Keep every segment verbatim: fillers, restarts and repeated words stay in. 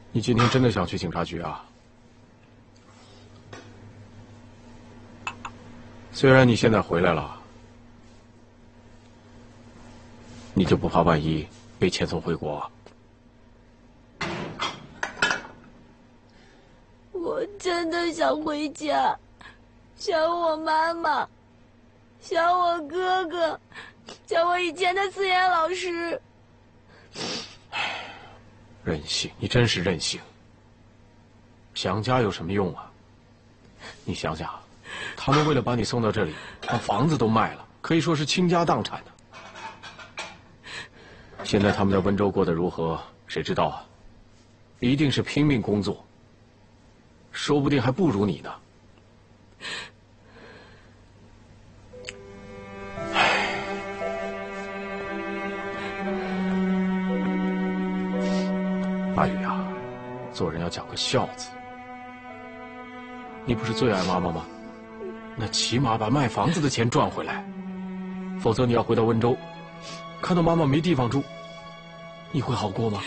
你今天真的想去警察局啊？虽然你现在回来了，你就不怕万一被遣送回国？ 我真的想回家，想我妈妈，想我哥哥，想我以前的字眼老师。 任性，你真是任性。想家有什么用啊？你想想，他们为了把你送到这里，把房子都卖了，可以说是倾家荡产的。现在他们在温州过得如何，谁知道啊？一定是拼命工作，说不定还不如你呢。阿宇啊，做人要讲个孝字。你不是最爱妈妈吗？那起码把卖房子的钱赚回来，否则你要回到温州，看到妈妈没地方住，你会好过吗？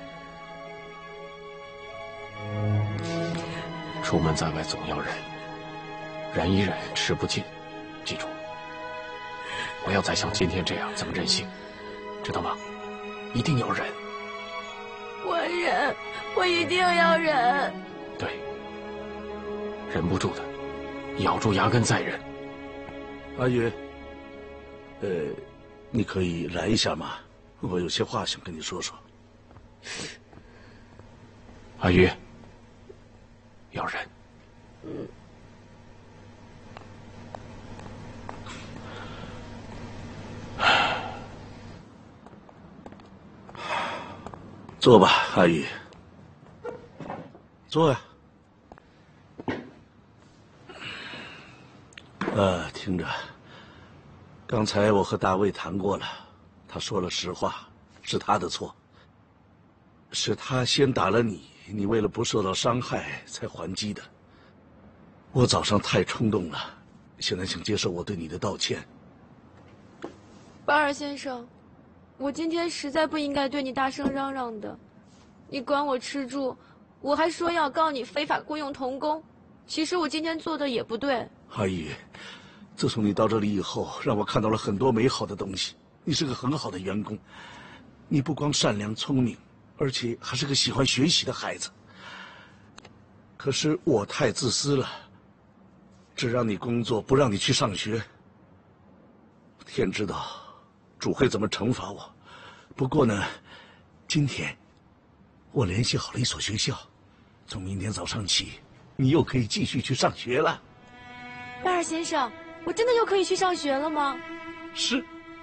出门在外总要忍，忍一忍，吃不尽。记住，不要再像今天这样这么任性，知道吗？一定要忍。 我忍，我一定要忍。 对，忍不住的，咬住牙根再忍。 阿宇，呃，你可以来一下吗？我有些话想跟你说说。 阿宇，要忍。 嗯。 坐吧，阿宇。坐呀。呃，听着，刚才我和大卫谈过了，他说了实话，是他的错，是他先打了你，你为了不受到伤害才还击的。我早上太冲动了，现在请接受我对你的道歉。 巴尔先生，我今天实在不应该对你大声嚷嚷的，你管我吃住，我还说要告你非法雇佣童工，其实我今天做的也不对。 阿宇，自从你到这里以后，让我看到了很多美好的东西。你是个很好的员工，你不光善良聪明，而且还是个喜欢学习的孩子。可是我太自私了，只让你工作，不让你去上学。天知道主会怎么惩罚我。不过呢，今天我联系好了一所学校，从明天早上起，你又可以继续去上学了。 巴尔先生，我真的又可以去上学了吗？ 是。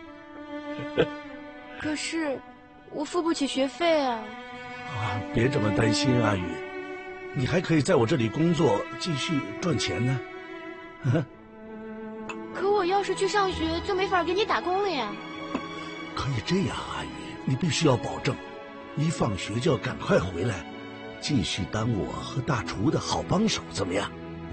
可是我付不起学费啊。 啊，别这么担心，阿宇，你还可以在我这里工作，继续赚钱呢。 可我要是去上学，就没法给你打工了呀。 可以这样，阿宇，你必须要保证，一放学就要赶快回来，继续当我和大厨的好帮手，怎么样？